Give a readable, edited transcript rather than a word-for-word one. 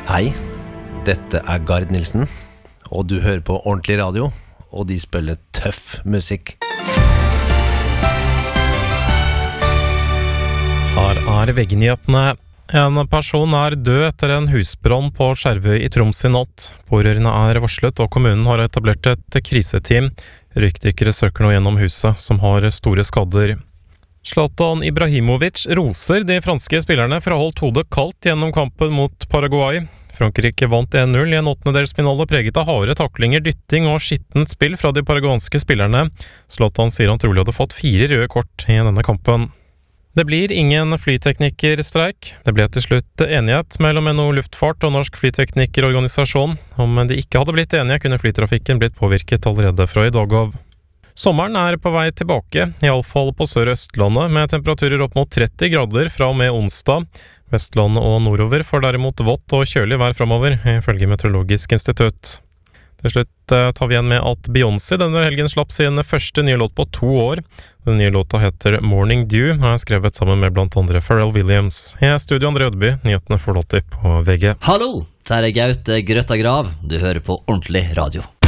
Hei, dette Gard Nilsen, og du hører på Ordentlig Radio, og de spiller tøff musikk. Her VG-nyhetene. En person død etter en husbrann på Skjervøy i Troms i natt. Pårørende varslet, og kommunen har etablert et kriseteam. Røykdykkere søker nå gjennom huset, som har store skader. Zlatan Ibrahimovic roser de franske spillerne for å ha holdt hodet kaldt gjennom kampen mot Paraguay. Frankrike vant 1-0 i en åttendedelsfinale preget av harde taklinger, dytting og skittent spill fra de paraguanske spillerne. Zlatan sier han trolig hadde fått 4 røde kort i denne kampen. Det blir ingen flyteknikerstreik. Det ble til slutt enighet mellom NHO Luftfart og Norsk Flyteknikerorganisasjon. Om de ikke hadde blitt enige, kunne flytrafikken blitt påvirket allerede fra i dag av. Sommeren på vei tilbake, i alle fall på Sør-Østlandet, med temperaturer opp mot 30 grader fra og med onsdag. Vestlandet og nordover får derimot vått og kjølig vær fremover, ifølge Meteorologisk institutt. Til slutt tar vi igjen med at Beyoncé denne helgen slapp sin første nye låt på 2 år. Den nye låta heter Morning Dew, og skrevet sammen med blant andre Pharrell Williams. I studio André Ødeby, nyhetene får låter på VG. Hallo, der Gaute Grøtta Grav. Du hører på Ordentlig Radio.